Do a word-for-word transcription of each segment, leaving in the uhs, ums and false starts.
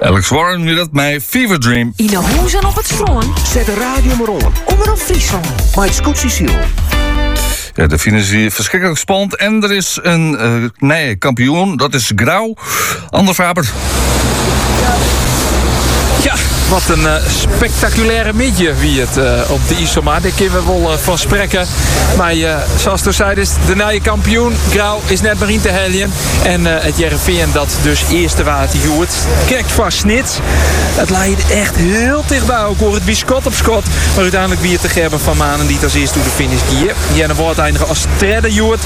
Alex Warren weer dat mij Fever Dream. In de hoezen op het strand. Zet de radio maar on. Omroep Friesland. Maar het Scootsie Ziel. Ja, de finish is hier verschrikkelijk spannend. En er is een uh, nee, kampioen, dat is Grauw. Ander Faber. Ja, wat een uh, spectaculaire midje wie het uh, op de Isoma. Daar kunnen we wel uh, van spreken. Maar uh, zoals toen zei, is de nieuwe kampioen. Grauw is net maar in te helien. En uh, het Jereveen dat dus eerste water hield. Kijk vast snit. Het leidt echt heel dichtbij. Ook hoor het wie schot op schot. Maar uiteindelijk wie het te Gerben van Manen die het als eerste door de finish gier. Jenne wordt eindigen als derde hield.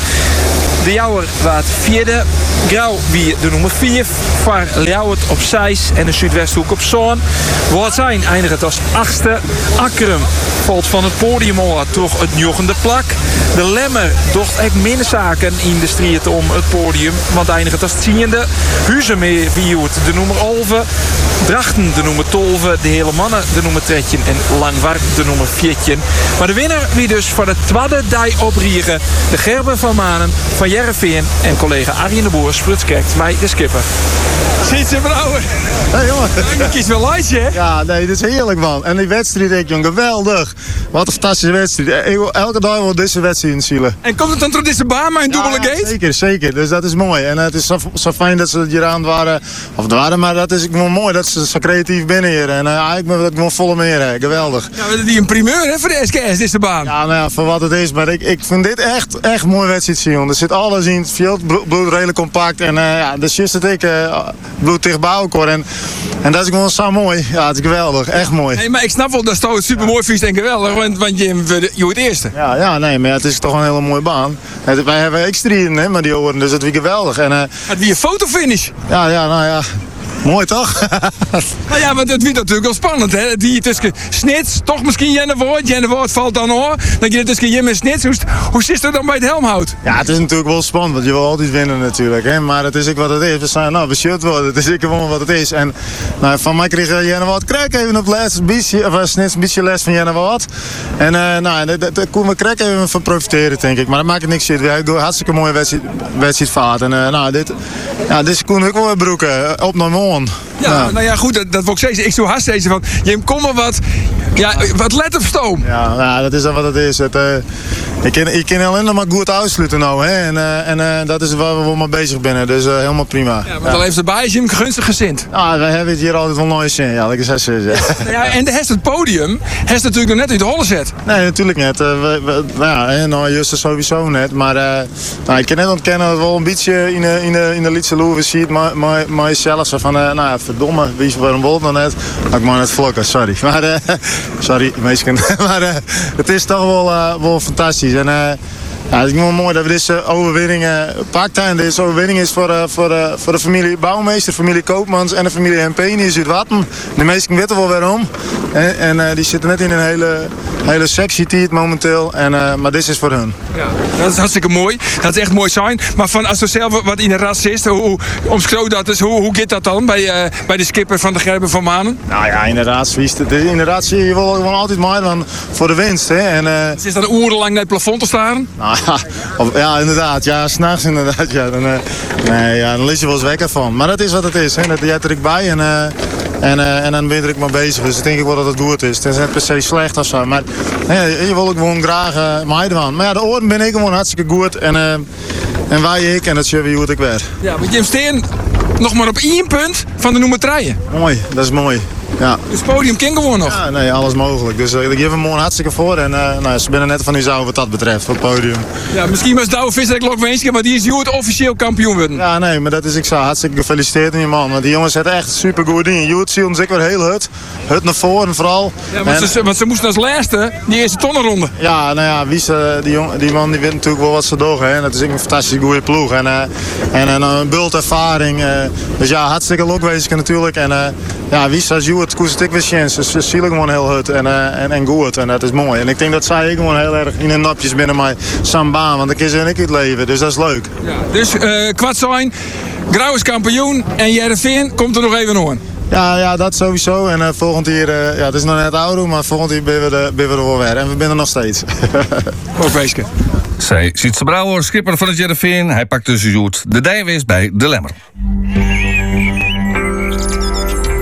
De Jouwer waard vierde. Grauw wie de nummer vier. Var Ljouwert op zes. En de Zuidwesthoek op zo'n. Wat zijn eindigt als achtste. Akkerum valt van het podium al toch het jochende plak. De Lemmer docht echt minder zaken in de strijd om het podium. Want eindigt als tiende. Huizenmeer wie de nummer elf. Drachten de nummer twaalf. De hele mannen de nummer dertien. En Langwart de nummer veertien. Maar de winnaar wie dus voor de tweede dag opriegen. De Gerben van Manen van Jereveen. En collega Arjen de Boer sprutskijkt mij de skipper. Zit ze brouwer. Hé hey, jongen. Ik kies wel lijstje, hè? Ja, nee, dit is heerlijk, man. En die wedstrijd, denk ik, jongen, geweldig. Wat een fantastische wedstrijd. Elke dag wil deze wedstrijd in Zielen. En komt het dan door deze baan, mijn dubbele ja, gate? Zeker, zeker. Dus dat is mooi. En het is zo, zo fijn dat ze hier aan waren. Of het waren, maar dat is gewoon mooi dat ze zo creatief binnen hier. En uh, ik ben gewoon volle meer, hè. Geweldig. Ja, dat is een primeur, hè, voor de S K S, deze baan. Ja, nou ja, voor wat het is. Maar ik, ik vind dit echt, echt een mooie wedstrijd zien. Er zit alles in. Het veld bloed redelijk compact. En uh, ja, de shit dat ik uh, bloed dichtbij ook hoor. En, en dat is gewoon zo mooi. Ja, het is geweldig. Echt mooi. Nee, maar ik snap wel dat het super mooi vies en geweldig. Want, want je, je wordt eerste. Ja, ja, nee, maar ja, het is toch een hele mooie baan. Het, wij hebben extrieën, hè, maar die oren, dus het is geweldig. En, uh, het wie een fotofinish. Ja, ja, nou ja. Mooi toch? Nou ja, maar het wordt natuurlijk wel spannend, hè? Die tussen Snits, toch misschien Jennevoort. Jennevoort valt dan hoor. Dan je tussen Jim en Snits. Hoe, hoe zit het dan bij het helmhout? Ja, het is natuurlijk wel spannend, want je wil altijd winnen natuurlijk. Hè? Maar het is ook wat het is. We zijn, nou, we shut worden. Het is ook gewoon wat het is. En nou, van mij kreeg Jennevoort, krijg even op les, een beetje, of Snits een beetje les van Jennevoort. En uh, nou, daar kunnen we krijg even van profiteren, denk ik. Maar dat maakt het niks uit. We hebben hartstikke mooie wedstrijd, wedstrijdvaart. En uh, nou, dit, ja, dit kunnen we ook wel weer broeken. Op naar morgen. Ja, ja, nou ja, goed, dat, dat wil ik zeggen. Ik zo haast deze van, je komt maar wat, ja, wat let op stoom. Ja, nou, dat is dan wat het is. Het, uh, ik, kan, ik kan alleen nog maar goed uitsluiten nou, hè. En, uh, en uh, dat is waar we wel mee bezig zijn. Dus uh, helemaal prima. Ja, maar dan heeft erbij is je hem gunstig gezind. Ah, wij hebben het hier altijd wel nooit zin. Ja, dat is het. Nou ja, en de rest het podium, heeft natuurlijk nog net uit de holle zet. Nee, natuurlijk net. Uh, we, we, ja, nou, juist sowieso net. Maar uh, nou, ik kan net ontkennen dat we wel een beetje in de, in de, in de Lietse Loeven ziet. Maar, maar, maar zelf zo van, uh, nou ja, verdomme, wie is voor een wolf dan net? Ik mag net vlokken, sorry. Maar, uh, sorry, meestal. Maar uh, het is toch wel, uh, wel fantastisch. En, uh, ja, het is wel mooi dat we deze overwinning uh, pakken. En deze overwinning is voor, uh, voor, uh, voor de familie Bouwmeester, familie Koopmans en de familie Hempeni in Zuidwatten. De meesten weten wel waarom. En, en uh, die zitten net in een hele, hele sexy tiert momenteel. En, uh, maar dit is voor hun. Ja, dat is hartstikke mooi. Dat is echt mooi zijn. Maar van als er zelf wat in de ras is, hoe omschreeuwt dat is, hoe, hoe gaat dat dan bij, uh, bij de skipper van de Gerben van Manen? Nou ja, inderdaad. Inderdaad zie je wel gewoon altijd maar van voor de winst. Hè. En, uh, is dat urenlang naar het plafond te staren? Nou, ja, of, ja, inderdaad. Ja, s'nachts inderdaad. Ja, dan, uh, nee, ja, dan lees je wel eens wekker van. Maar dat is wat het is. Hè. Dat jij er ik bij en, uh, en, uh, en dan ben ik maar bezig. Dus ik denk ik wel dat het goed is. Het is net per se slecht of zo. Maar ja, je wil ook gewoon graag uh, meiden van. Maar ja, de oren ben ik gewoon hartstikke goed. En, uh, en wij ik. En dat zie je hoe ik weer. Ja, maar Jim Steen nog maar op één punt van de nummer drie. Mooi, dat is mooi. Ja. Dus het podium kan gewoon nog. Ja, nee, alles mogelijk. Dus uh, ik geef hem morgen hartstikke voor. En uh, nou, ze binnen net van u zou wat dat betreft, voor het podium. Ja, misschien was Douwe Visser ik nog eens, maar die is Joert officieel kampioen worden. Ja, nee, maar dat is ik zo. Hartstikke gefeliciteerd aan je man. Want die jongens zetten echt super goed in. Joert zie ons ik weer heel hut. Hut naar voren vooral. Ja, want, en, ze, want ze moesten als laatste die eerste tonnenronde. Ja, nou ja, wie ze, die, jong, die man die weet natuurlijk wel wat ze doen. Hè. Dat is ook een fantastische goede ploeg. En, uh, en, en een bult ervaring. Uh, dus ja, hartstikke lokwezen natuurlijk. En uh, ja, wie ze Joert koest ik weer chance. Dus ze zien gewoon heel goed en, uh, en, en goed. En dat is mooi. En ik denk dat zij gewoon heel erg in hun napjes binnen mij sambaan. Want dan kun ze en ik het leven. Dus dat is leuk. Ja, dus uh, kwart zijn. Grauw is kampioen. En Jereveen komt er nog even aan. Ja, ja, dat sowieso. En uh, volgend jaar, uh, ja, het is nog net ouder, maar volgend jaar ben we, de, ben we er wel weer. En we zijn er nog steeds. Mooi feestje. Zij Sietse Brouwer, skipper van het Jereveen. Hij pakt dus Joet de Dijwees bij de Lemmer.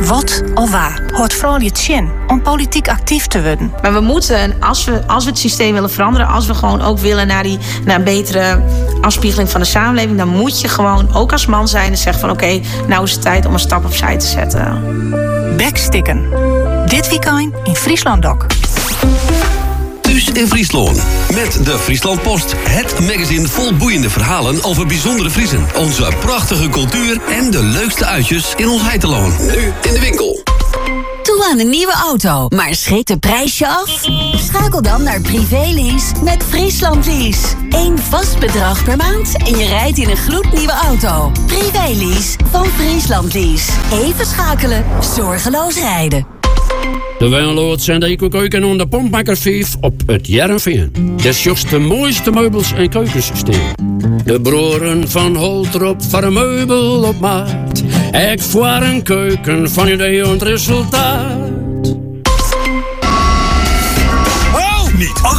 Wat of waar hoort vooral je chin om politiek actief te worden? Maar we moeten, als we, als we het systeem willen veranderen, als we gewoon ook willen naar, die, naar een betere afspiegeling van de samenleving, dan moet je gewoon ook als man zijn en zeggen van oké, okay, nou is het tijd om een stap opzij te zetten. Bekstikken. Dit weekend in Friesland Doc. Thuis in Friesland. Met de Friesland Post. Het magazine vol boeiende verhalen over bijzondere Friesen. Onze prachtige cultuur en de leukste uitjes in ons heiteloon. Nu in de winkel. Toe aan een nieuwe auto, maar schrikt de prijsje af? Schakel dan naar Privélease met Friesland Lease. Eén vast bedrag per maand en je rijdt in een gloednieuwe auto. Privélease van Friesland Lease. Even schakelen, zorgeloos rijden. De Wijnloord zijn de eco-keuken en de pompmakkersvief op het Jerrenveen. Des jochst de mooiste meubels en keukensysteem. De broeren van Holtrop voor een meubel op maat. Ik voor een keuken van idee en resultaat.